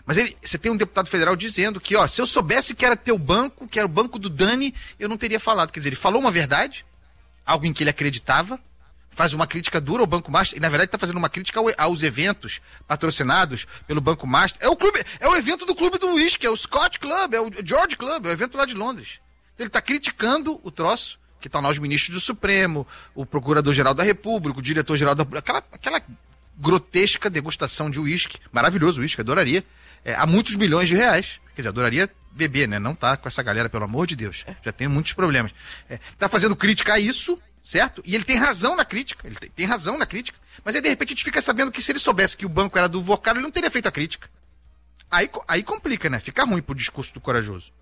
Mas você tem um deputado federal dizendo que, se eu soubesse que era teu banco, que era o banco do Dani, eu não teria falado. Quer dizer, ele falou uma verdade, algo em que ele acreditava, faz uma crítica dura ao Banco Master, e na verdade está fazendo uma crítica aos eventos patrocinados pelo Banco Master. É o evento do clube do uísque, é o Scott Club, é o George Club, é o evento lá de Londres. Então ele está criticando o troço, que estão lá os ministros do Supremo, o Procurador-Geral da República, o Diretor-Geral da... Aquela grotesca degustação de uísque, maravilhoso uísque, adoraria, há muitos milhões de reais. Quer dizer, adoraria beber, né? Não tá com essa galera, pelo amor de Deus. Já tem muitos problemas. Tá fazendo crítica a isso, certo? E ele tem razão na crítica. Ele tem razão na crítica. Mas aí, de repente, a gente fica sabendo que se ele soubesse que o banco era do Vorcaro, ele não teria feito a crítica. Aí complica, né? Fica ruim pro discurso do corajoso.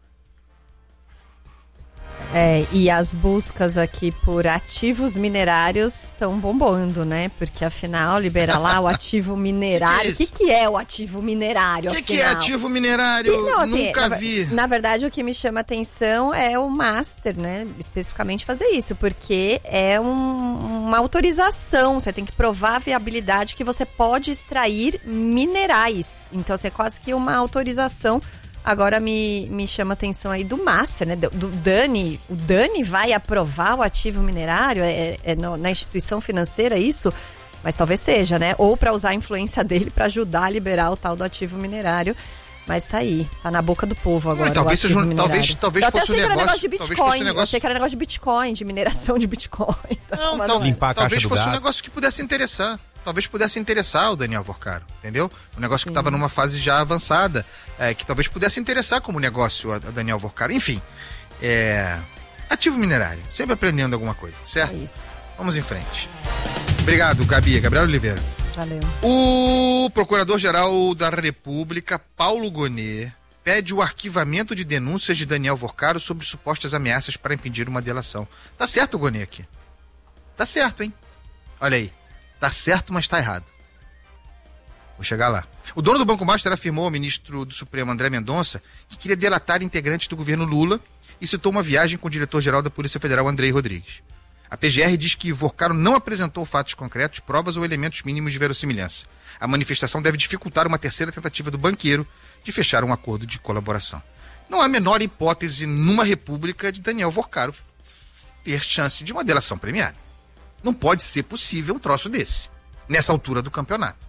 E as buscas aqui por ativos minerários estão bombando, né? Porque afinal, libera lá o ativo minerário. O que é o ativo minerário, afinal? O que é ativo minerário? Não, assim, nunca vi. Na verdade, o que me chama atenção é o Master, né? Especificamente fazer isso, porque é uma autorização. Você tem que provar a viabilidade que você pode extrair minerais. Então, é quase que uma autorização. Agora me chama a atenção aí do Master, né? Do Dani. O Dani vai aprovar o ativo minerário? Na instituição financeira isso? Mas talvez seja, né? Ou para usar a influência dele para ajudar a liberar o tal do ativo minerário. Mas tá aí, tá na boca do povo agora. Talvez fosse um negócio. Eu achei que era negócio de Bitcoin, de mineração de Bitcoin. Talvez fosse um negócio que pudesse interessar. Talvez pudesse interessar o Daniel Vorcaro, entendeu? Um negócio que estava numa fase já avançada, que talvez pudesse interessar como negócio a Daniel Vorcaro. Enfim, ativo minerário, sempre aprendendo alguma coisa, certo? Isso. Vamos em frente. Obrigado, Gabi. Gabriel Oliveira. Valeu. O Procurador-Geral da República, Paulo Gonet, pede o arquivamento de denúncias de Daniel Vorcaro sobre supostas ameaças para impedir uma delação. Tá certo o Gonet aqui? Tá certo, hein? Olha aí. Tá certo, mas tá errado. Vou chegar lá. O dono do Banco Master afirmou ao ministro do Supremo, André Mendonça, que queria delatar integrantes do governo Lula e citou uma viagem com o diretor-geral da Polícia Federal, Andrei Rodrigues. A PGR diz que Vorcaro não apresentou fatos concretos, provas ou elementos mínimos de verossimilhança. A manifestação deve dificultar uma terceira tentativa do banqueiro de fechar um acordo de colaboração. Não há a menor hipótese numa república de Daniel Vorcaro ter chance de uma delação premiada. Não pode ser possível um troço desse, nessa altura do campeonato.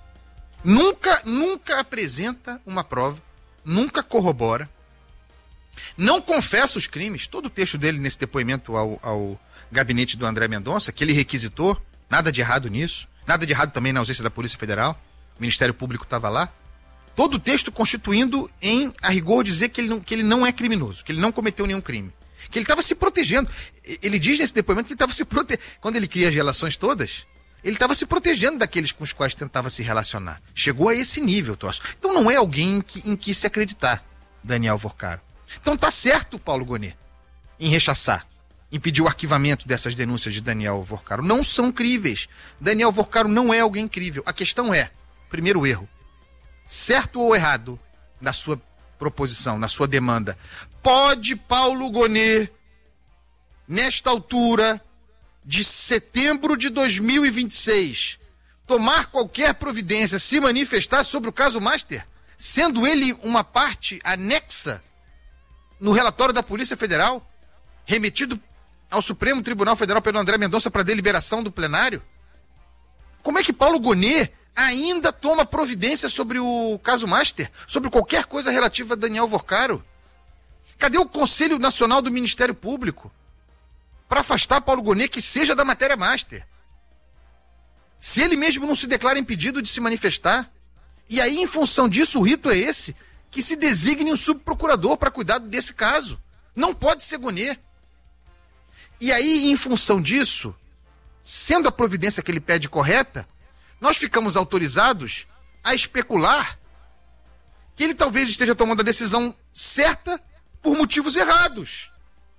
Nunca apresenta uma prova, nunca corrobora, não confessa os crimes. Todo o texto dele nesse depoimento ao gabinete do André Mendonça, que ele requisitou, nada de errado nisso, nada de errado também na ausência da Polícia Federal, o Ministério Público estava lá. Todo o texto constituindo em, a rigor, dizer que ele não é criminoso, que ele não cometeu nenhum crime. Que ele estava se protegendo. Ele diz nesse depoimento que ele estava se protegendo. Quando ele cria as relações todas, ele estava se protegendo daqueles com os quais tentava se relacionar. Chegou a esse nível, troço. Então não é alguém em que se acreditar, Daniel Vorcaro. Então tá certo, Paulo Gonet, em rechaçar, em pedir o arquivamento dessas denúncias de Daniel Vorcaro. Não são críveis. Daniel Vorcaro não é alguém crível. A questão é, primeiro erro, certo ou errado na sua proposição, na sua demanda. Pode Paulo Gonet, nesta altura de setembro de 2026, tomar qualquer providência, se manifestar sobre o caso Master, sendo ele uma parte anexa no relatório da Polícia Federal, remetido ao Supremo Tribunal Federal pelo André Mendonça para deliberação do plenário? Como é que Paulo Gonet ainda toma providência sobre o caso Master, sobre qualquer coisa relativa a Daniel Vorcaro? Cadê o Conselho Nacional do Ministério Público para afastar Paulo Gonet, que seja da matéria Master? Se ele mesmo não se declara impedido de se manifestar, e aí, em função disso, o rito é esse, que se designe um subprocurador para cuidar desse caso. Não pode ser Gonet. E aí, em função disso, sendo a providência que ele pede correta, nós ficamos autorizados a especular que ele talvez esteja tomando a decisão certa por motivos errados.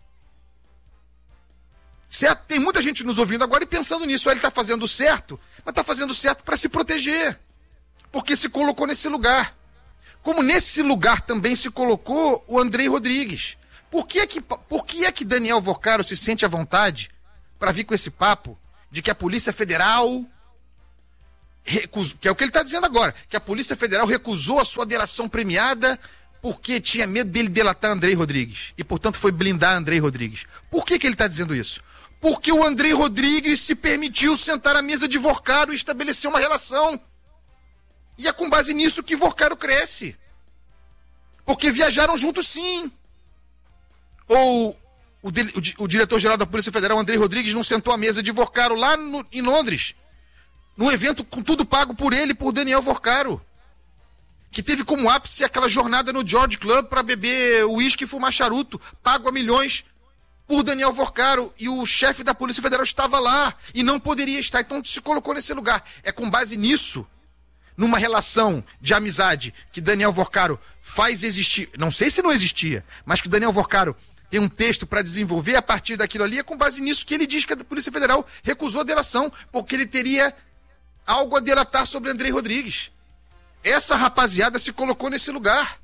Certo? Tem muita gente nos ouvindo agora e pensando nisso. Ele está fazendo certo, mas está fazendo certo para se proteger, porque se colocou nesse lugar. Como nesse lugar também se colocou o Andrei Rodrigues. Por que é que Daniel Vorcaro se sente à vontade para vir com esse papo de que a Polícia Federal que é o que ele está dizendo agora, que a Polícia Federal recusou a sua delação premiada porque tinha medo dele delatar Andrei Rodrigues. E, portanto, foi blindar Andrei Rodrigues. Por que ele está dizendo isso? Porque o Andrei Rodrigues se permitiu sentar à mesa de Vorcaro e estabelecer uma relação. E é com base nisso que Vorcaro cresce. Porque viajaram juntos, sim. Ou o diretor-geral da Polícia Federal, Andrei Rodrigues, não sentou à mesa de Vorcaro lá em Londres, num evento com tudo pago por ele e por Daniel Vorcaro, que teve como ápice aquela jornada no George Club para beber uísque e fumar charuto, pago a milhões por Daniel Vorcaro, e o chefe da Polícia Federal estava lá e não poderia estar, então se colocou nesse lugar. É com base nisso, numa relação de amizade que Daniel Vorcaro faz existir, não sei se não existia, mas que Daniel Vorcaro tem um texto para desenvolver a partir daquilo ali, é com base nisso que ele diz que a Polícia Federal recusou a delação, porque ele teria algo a delatar sobre Andrei Rodrigues. Essa rapaziada se colocou nesse lugar.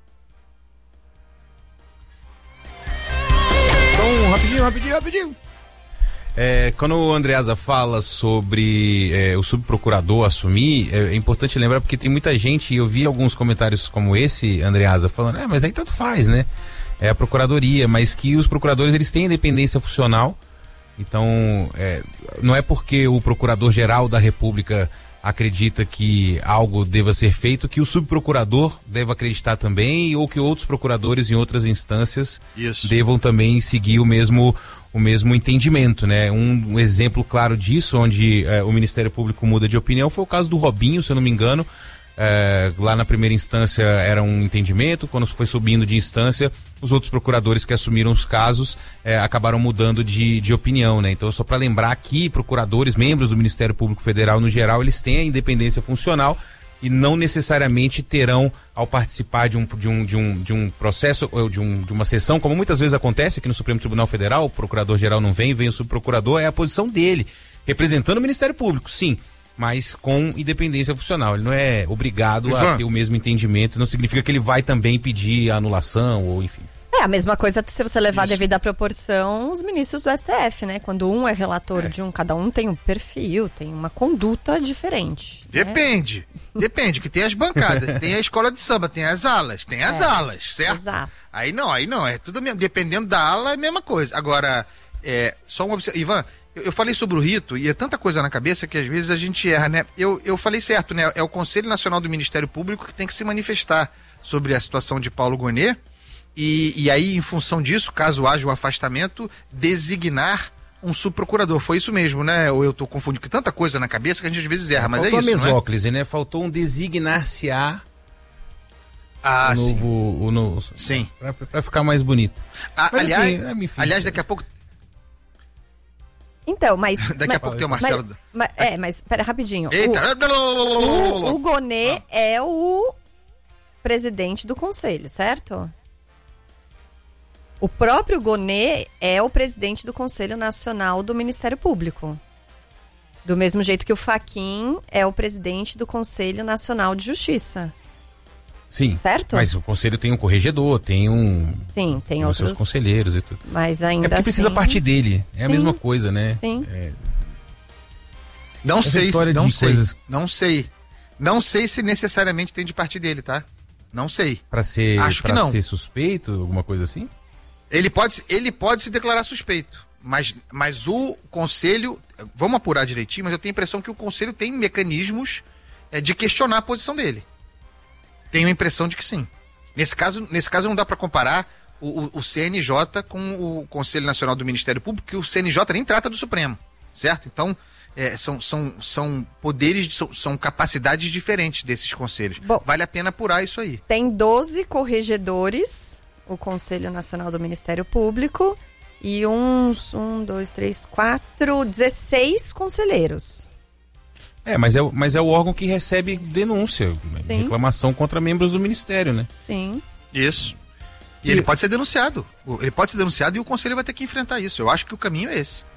Então, rapidinho. Quando o Andreasa fala sobre o subprocurador assumir, é importante lembrar, porque tem muita gente, e eu vi alguns comentários como esse, Andreasa, falando, mas aí tanto faz, né? É a procuradoria, mas que os procuradores, eles têm independência funcional, então não é porque o procurador-geral da República acredita que algo deva ser feito que o subprocurador deva acreditar também, ou que outros procuradores em outras instâncias devam também seguir o mesmo entendimento, né? Um exemplo claro disso, onde o Ministério Público muda de opinião, foi o caso do Robinho, se eu não me engano. Lá na primeira instância era um entendimento, quando foi subindo de instância, os outros procuradores que assumiram os casos acabaram mudando de opinião, né? Então, só para lembrar que procuradores, membros do Ministério Público Federal no geral, eles têm a independência funcional e não necessariamente terão, ao participar de um processo, ou de uma sessão, como muitas vezes acontece aqui no Supremo Tribunal Federal, o procurador-geral não vem o subprocurador, é a posição dele, representando o Ministério Público, sim, mas com independência funcional. Ele não é obrigado a ter o mesmo entendimento, não significa que ele vai também pedir anulação, ou enfim. É a mesma coisa se você levar devido à proporção os ministros do STF, né? Quando um é relator de um, cada um tem um perfil, tem uma conduta diferente. Depende, que tem as bancadas, tem a escola de samba, tem as alas, certo? Exato. Aí não, é tudo mesmo, dependendo da ala é a mesma coisa. Agora, só uma observação, Ivan, eu falei sobre o rito e é tanta coisa na cabeça que às vezes a gente erra, né? Eu falei certo, né? É o Conselho Nacional do Ministério Público que tem que se manifestar sobre a situação de Paulo Gonet e aí, em função disso, caso haja o afastamento, designar um subprocurador. Foi isso mesmo, né? Ou eu tô confundindo com tanta coisa na cabeça que a gente às vezes erra, mas é isso, Faltou a mesóclise, né? Faltou um designar-se-á o novo. Sim. Pra ficar mais bonito. Aliás, aliás, daqui a pouco... Então, mas... Daqui a pouco tem o Marcelo... Mas pera, rapidinho. Eita! O Gonet é o presidente do conselho, certo? O próprio Gonet é o presidente do Conselho Nacional do Ministério Público. Do mesmo jeito que o Fachin é o presidente do Conselho Nacional de Justiça. Sim, certo? Mas o conselho tem um corregedor, tem Sim, tem os outros seus conselheiros e tudo. Mas ainda porque precisa partir dele, a mesma coisa, né? Sim. Não sei se necessariamente tem de partir dele, tá? Não sei. Acho que não. Ser suspeito, alguma coisa assim? Ele pode se declarar suspeito, mas o conselho, vamos apurar direitinho, mas eu tenho a impressão que o conselho tem mecanismos de questionar a posição dele. Tenho a impressão de que sim. Nesse caso não dá para comparar o CNJ com o Conselho Nacional do Ministério Público, porque o CNJ nem trata do Supremo, certo? Então, são poderes, são capacidades diferentes desses conselhos. Bom, vale a pena apurar isso aí. Tem 12 corregedores, o Conselho Nacional do Ministério Público, e 16 conselheiros. Mas é o órgão que recebe denúncia, Sim. reclamação contra membros do Ministério, né? Sim. Isso. E ele pode ser denunciado. Ele pode ser denunciado e o conselho vai ter que enfrentar isso. Eu acho que o caminho é esse.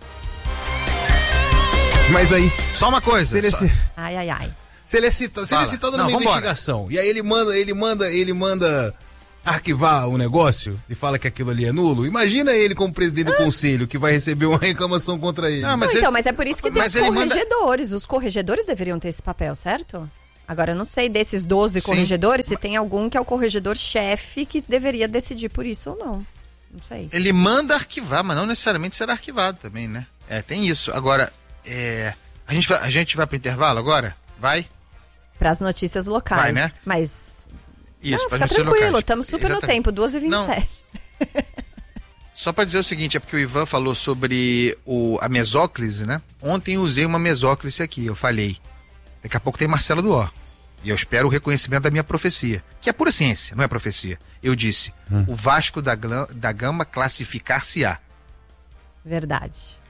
Mas aí... Só uma coisa. Ai. Se ele é citado numa investigação, e aí ele manda arquivar o negócio e fala que aquilo ali é nulo, imagina ele como presidente do conselho que vai receber uma reclamação contra ele. Não, mas é por isso que tem os corregedores. Os corregedores deveriam ter esse papel, certo? Agora, eu não sei desses 12 corregedores se tem algum que é o corregedor-chefe que deveria decidir por isso ou não. Não sei. Ele manda arquivar, mas não necessariamente será arquivado também, né? Tem isso. Agora, a gente vai pro intervalo agora? Vai? Para as notícias locais. Vai, né? Mas... Isso, fica tranquilo, estamos super no tempo, 2h27. Só para dizer o seguinte, é porque o Ivan falou sobre a mesóclise, né? Ontem eu usei uma mesóclise aqui, eu falhei. Daqui a pouco tem Marcelo do Ó. E eu espero o reconhecimento da minha profecia, que é pura ciência, não é profecia. Eu disse, o Vasco da Gama classificar-se-á. Verdade.